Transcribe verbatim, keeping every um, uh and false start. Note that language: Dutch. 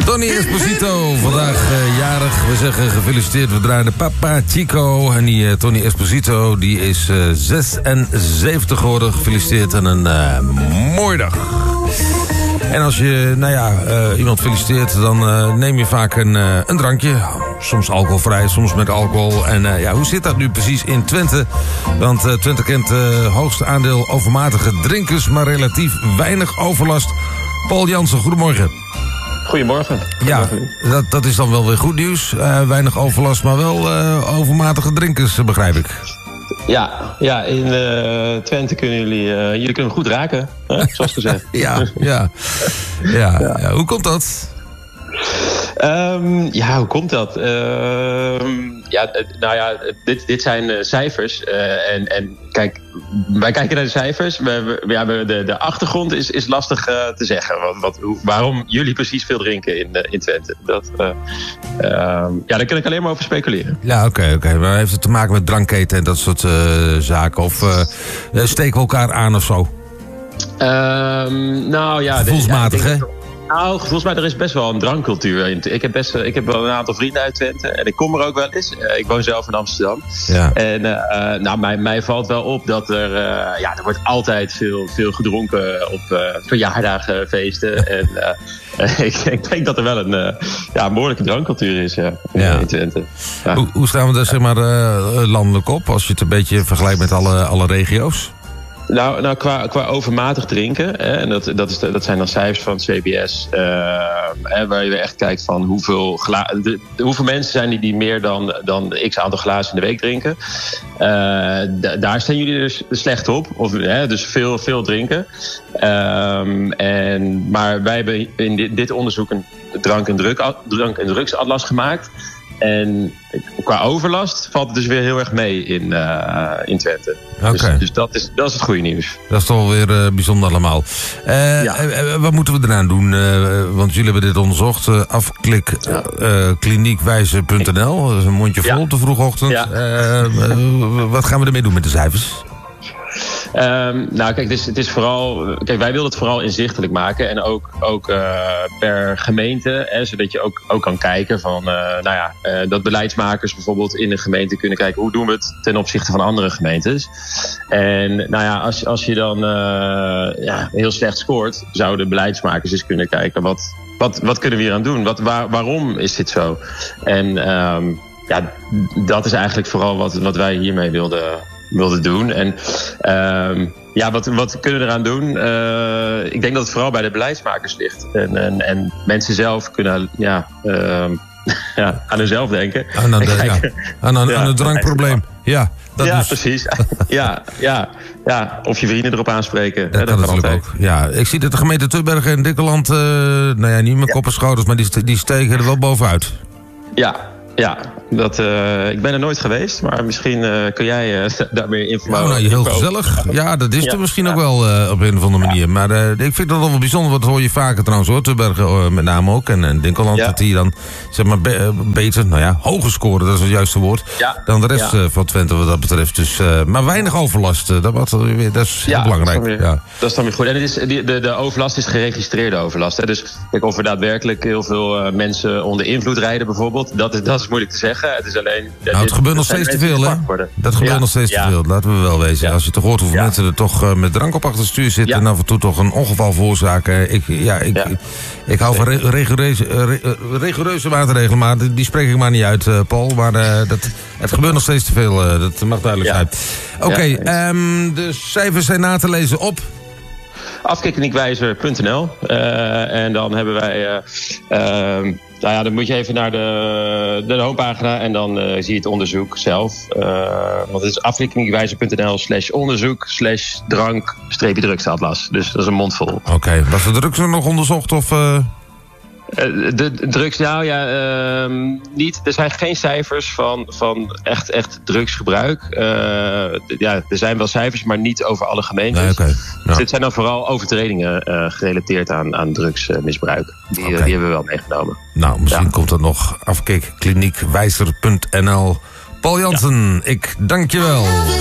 Tony Esposito, vandaag uh, jarig. We zeggen gefeliciteerd, we draaien de Papa Chico. En die uh, Tony Esposito, die is uh, zesenzeventig geworden. Gefeliciteerd en een uh, mooie dag. En als je, nou ja, uh, iemand feliciteert, dan uh, neem je vaak een, uh, een drankje. Soms alcoholvrij, soms met alcohol. En uh, ja, hoe zit dat nu precies in Twente? Want uh, Twente kent het uh, hoogste aandeel overmatige drinkers, maar relatief weinig overlast. Paul Jansen, goedemorgen. Goedemorgen. Ja, dat, dat is dan wel weer goed nieuws. Uh, weinig overlast, maar wel uh, overmatige drinkers, begrijp ik. Ja, ja in uh, Twente kunnen jullie, uh, jullie kunnen goed raken, hè? Zoals gezegd. ja, ja. Ja, ja. ja, hoe komt dat? Um, ja, hoe komt dat? Uh, ja, nou ja, dit, dit zijn uh, cijfers. Uh, en, en kijk, wij kijken naar de cijfers. We, we, ja, de, de achtergrond is, is lastig uh, te zeggen. Wat, wat, hoe, waarom jullie precies veel drinken in, uh, in Twente. Dat, uh, uh, ja, daar kan ik alleen maar over speculeren. Ja, oké. Okay, okay. Maar heeft het te maken met drankketen en dat soort uh, zaken? Of uh, steken we elkaar aan of zo? Um, nou ja... Gevoelsmatig, ja, hè? Nou, volgens mij er is best wel een drankcultuur. Ik heb, best, ik heb wel een aantal vrienden uit Twente. En ik kom er ook wel eens. Ik woon zelf in Amsterdam. Ja. En uh, nou, mij, mij valt wel op dat er... Uh, ja, er wordt altijd veel, veel gedronken op uh, verjaardagen, feesten. En uh, ik, ik denk dat er wel een uh, ja, behoorlijke drankcultuur is ja, in, ja. in Twente. Ja. Hoe, hoe staan we daar zeg maar, uh, landelijk op? Als je het een beetje vergelijkt met alle, alle regio's? Nou, nou qua, qua overmatig drinken, hè, en dat, dat, is, dat zijn dan cijfers van het C B S, uh, hè, waar je echt kijkt van hoeveel, gla- de, hoeveel mensen zijn die, die meer dan, dan x aantal glazen in de week drinken. Uh, d- daar staan jullie dus slecht op, of, hè, dus veel, veel drinken. Um, en, maar wij hebben in dit, dit onderzoek een drank- en, druk, drank- en drugsatlas gemaakt. En qua overlast valt het dus weer heel erg mee in, uh, in Twente. Okay. Dus, dus dat, is, dat is het goede nieuws. Dat is toch weer uh, bijzonder allemaal. Uh, ja. uh, wat moeten we eraan doen? Uh, want jullie hebben dit onderzocht. Uh, afklik ja. uh, kliniekwijzer punt n l. Dat is een mondje vol ja. op de vroege ochtend. Ja. Uh, uh, wat gaan we ermee doen met de cijfers? Um, nou, kijk, het is, het is vooral. Kijk, wij willen het vooral inzichtelijk maken. En ook, ook uh, per gemeente. Hè, zodat je ook, ook kan kijken van. Uh, nou ja, uh, dat beleidsmakers bijvoorbeeld in een gemeente kunnen kijken. Hoe doen we het ten opzichte van andere gemeentes? En nou ja, als, als je dan uh, ja, heel slecht scoort. Zouden beleidsmakers eens kunnen kijken. Wat, wat, wat kunnen we hier aan doen? Wat, waar, waarom is dit zo? En um, ja, dat is eigenlijk vooral wat, wat wij hiermee wilden. wilde doen. En uh, ja, wat, wat kunnen we eraan doen? Uh, ik denk dat het vooral bij de beleidsmakers ligt. En, en, en mensen zelf kunnen ja, uh, ja, aan hunzelf denken. Aan, aan, de, ja. aan, aan, ja, aan het drankprobleem. Ja, dat ja dus. precies. ja, ja, ja, of je vrienden erop aanspreken. Dat, hè, dat kan natuurlijk ook. Ja, ik zie dat de gemeente Tubbergen en Dikkeland... Uh, nou ja, niet met ja. kop en schouders, maar die, die steken er wel bovenuit. Ja, ja. Dat, uh, ik ben er nooit geweest, maar misschien uh, kun jij uh, daar meer informatie over. Nou, nou, heel gezellig. Ja, dat is ja, er misschien ja. ook wel uh, op een of andere manier. Ja. Maar uh, ik vind dat wel bijzonder, want dat hoor je vaker trouwens hoor. Tubbergen uh, met name ook. En, en Dinkeland, ja. dat die dan zeg maar be- uh, beter, nou ja, hoger scoren, dat is het juiste woord. Ja. Dan de rest ja. uh, van Twente wat dat betreft. Dus, uh, maar weinig overlast, uh, dat, wat, uh, dat is heel ja, belangrijk. Dat is, weer, ja. dat is dan weer goed. En het is, de, de, de overlast is geregistreerde overlast. Hè. Dus kijk, of er daadwerkelijk heel veel uh, mensen onder invloed rijden bijvoorbeeld, dat is, dat is moeilijk te zeggen. Het is alleen... Ja, nou, het gebeurt nog steeds te veel, hè? Dat gebeurt ja, nog steeds ja. te veel, laten we wel wezen. Ja. Als je toch hoort hoeveel ja. mensen er toch uh, met drank op achter het stuur zitten... Ja. en af en toe toch een ongeval veroorzaken. Ik, ja, ik, ja. ik, ik hou van re- rigoureuze, re- rigoureuze maatregelen, maar die spreek ik maar niet uit, uh, Paul. Maar uh, dat, het gebeurt nog steeds te veel, uh, dat mag duidelijk zijn. Ja. Oké, okay, ja, um, de cijfers zijn na te lezen op... afklikkliniekwijzer punt n l. Uh, en dan hebben wij... Uh, uh, Nou ja, dan moet je even naar de, de homepagina en dan uh, zie je het onderzoek zelf. Uh, want het is afklikkliniekwijzer punt n l slash onderzoek slash drank streepje drugsatlas. Dus dat is een mondvol. Oké, okay. Was de drugs er nog onderzocht of... Uh... Uh, de, de drugs, nou ja, uh, niet. Er zijn geen cijfers van, van echt, echt drugsgebruik. Uh, ja, er zijn wel cijfers, maar niet over alle gemeentes. Nee, okay. ja. Dus dit zijn dan vooral overtredingen uh, gerelateerd aan, aan drugsmisbruik. Die, okay. uh, die hebben we wel meegenomen. Nou, misschien ja. komt er nog afklikkliniekwijzer punt n l. Paul Jansen, ja. ik dank je wel.